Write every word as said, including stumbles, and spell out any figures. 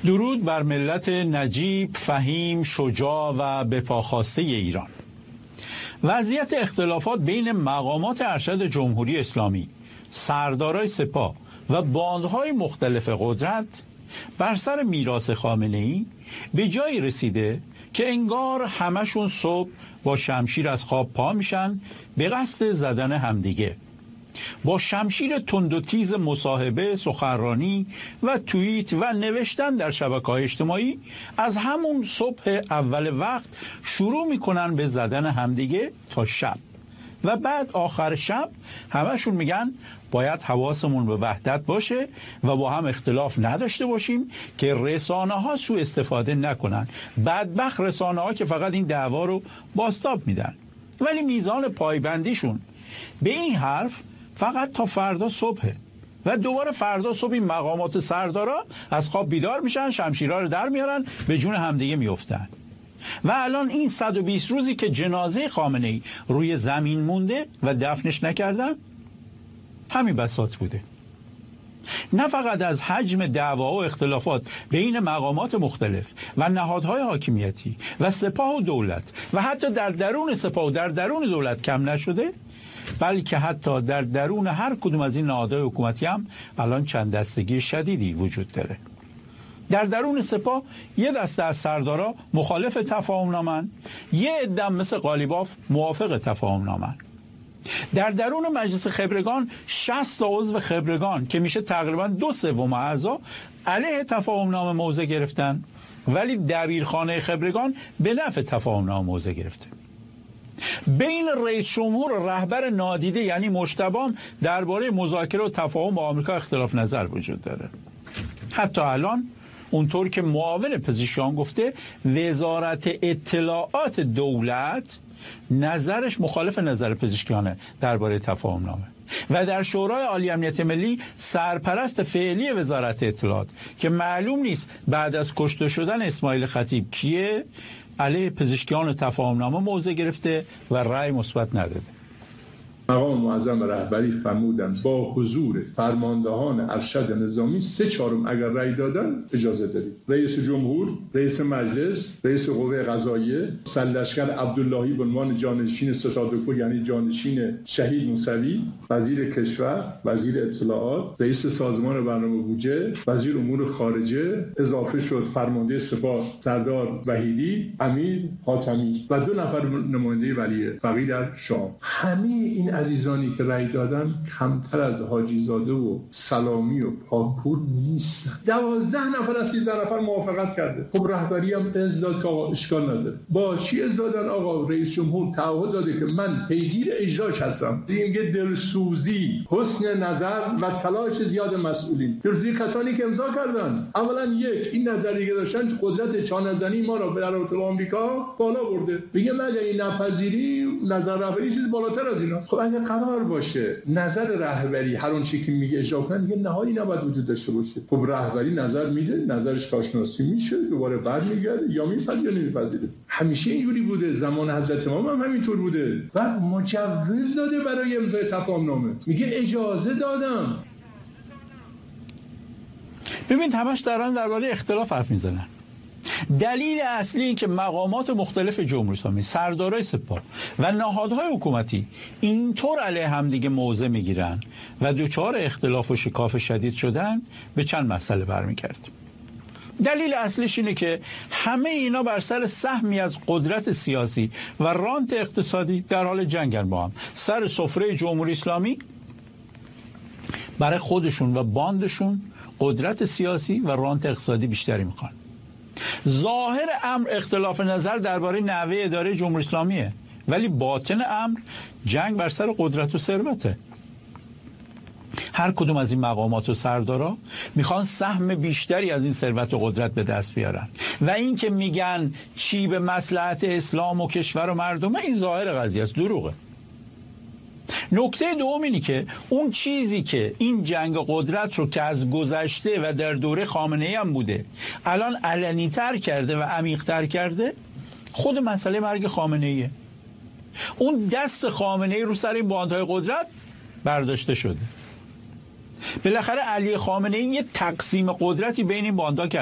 درود بر ملت نجیب، فهیم، شجاع و بپاخواسته ایران. وضعیت اختلافات بین مقامات ارشد جمهوری اسلامی، سردارای سپاه و باندهای مختلف قدرت بر سر میراث خامنه‌ای به جایی رسیده که انگار همشون صبح با شمشیر از خواب پا میشن به قصد زدن همدیگه. با شمشیر تند و تیز مصاحبه، سخنرانی و توییت و نوشتن در شبکه‌های اجتماعی از همون صبح اول وقت شروع میکنن به زدن همدیگه تا شب و بعد آخر شب همشون میگن باید حواسمون به وحدت باشه و با هم اختلاف نداشته باشیم که رسانه ها سوء استفاده نکنن. بدبخت رسانه ها که فقط این دعوا رو بازتاب میدن، ولی میزان پایبندیشون به این حرف فقط تا فردا صبحه و دوباره فردا صبح این مقامات سردارا از خواب بیدار میشن، شمشیرها رو در میارن، به جون همدیگه میافتن. و الان این صد و بیست روزی که جنازه خامنه‌ای روی زمین مونده و دفنش نکردن، همین بساط بوده. نه فقط از حجم دعوا و اختلافات بین مقامات مختلف و نهادهای حاکمیتی و سپاه و دولت و حتی در درون سپاه و در درون دولت کم نشده، بلکه حتی در درون هر کدوم از این نهادهای حکومتی هم الان چند دستگی شدیدی وجود داره. در درون سپاه یه دسته از سردارا مخالف تفاهم‌نامه‌اند، یه عده مثل قالیباف موافق تفاهم‌نامه‌اند. در درون مجلس خبرگان شصت تا عضو خبرگان که میشه تقریبا دو سوم اعضا علیه تفاهم‌نامه موضع گرفتن، ولی دبیرخانه خبرگان به نفع تفاهم‌نامه موضع گرفته. بین رئیس جمهور و رهبر نادیده یعنی مجتبی درباره مذاکره و تفاهم با آمریکا اختلاف نظر وجود داره. حتی الان اونطور که معاون پزشکیان گفته، وزارت اطلاعات دولت نظرش مخالف نظر پزشکیانه درباره تفاهم نامه و در شورای عالی امنیت ملی سرپرست فعلی وزارت اطلاعات که معلوم نیست بعد از کشته شدن اسماعیل خطیب کیه، علیه پزشکیان تفاهم نامه موضع گرفته و رأی مثبت نداده. مقام معظم رهبری فرمودند با حضور فرماندهان ارشد نظامی سه چهارم اگر رأی دادن اجازه دارید. رئیس جمهور، رئیس مجلس، رئیس قوه قضاییه، سرلشکر عبداللهی به عنوان جانشین ستادکو یعنی جانشین شهید موسوی، وزیر کشور، وزیر اطلاعات، رئیس سازمان برنامه بودجه، وزیر امور خارجه، اضافه شد فرمانده سپاه سردار وحیدی، امیر حاتمی و دو نفر نماینده ولی فقیه در شام. همه این عزیزانی که رأی دادن کمتر از حاجی زاده و سلامی و پاکپور نیستن. دوازده نفر از سیزده نفر موافقت کرده. خب رهبری هم از داد که آقا اشکال نداره. با چی از دادن؟ آقا رئیس جمهور تعهد داده که من پیگیر اجراش هستم. دیگه دلسوزی، حسن نظر و تلاش زیاد مسئولین. جزئی کسانی که امضا کردن، اولا یک این نظریه که داشتن قدرت چانه‌زنی ما را به ایالات آمریکا بالا برده. میگه من این نپذیری نظر رهبری چیز بالاتر از اینا. خب اگه قرار باشه نظر رهبری هر اون چیزی که میگه اجرا کنه، دیگه نهایی نباید وجود داشته باشه. خب رهبری نظر میده، نظرش کارشناسی میشه، دوباره برمیگرده یا میپذیره یا نمیپذیره. همیشه اینجوری بوده، زمان حضرت امام هم همینطور بوده. و مجوز داده برای امضای تفاهم نامه، میگه اجازه دادم. ببین همش دارن درباره اختلاف حرف میزنن. دلیل اصلی این که مقامات مختلف جمهوری اسلامی، سردارای سپاه و نهادهای حکومتی اینطور علیه همدیگه موضع میگیرن و دوچار اختلاف و شکاف شدید شدن به چند مسئله برمیگرد. دلیل اصلیش اینه که همه اینا بر سر سهمی از قدرت سیاسی و رانت اقتصادی در حال جنگن با هم. سر سفره جمهوری اسلامی برای خودشون و باندشون قدرت سیاسی و رانت اقتصادی بیشتری میخوان. ظاهر امر اختلاف نظر درباره نحوه اداره جمهوری اسلامیه، ولی باطن امر جنگ بر سر قدرت و ثروته. هر کدوم از این مقامات و سردارا میخوان سهم بیشتری از این ثروت و قدرت به دست بیارن و این که میگن چی به مصلحت اسلام و کشور و مردمه، این ظاهر قضیه است، دروغه. نکته دوم اینی که اون چیزی که این جنگ قدرت رو که از گذشته و در دوره خامنه‌ای هم بوده الان علنی تر کرده و عمیق تر کرده، خود مسئله مرگ خامنه‌ایه. اون دست خامنه‌ای رو سر این باندهای قدرت برداشته شده. بالاخره علی خامنه‌ای یه تقسیم قدرتی بین این باندها کرد.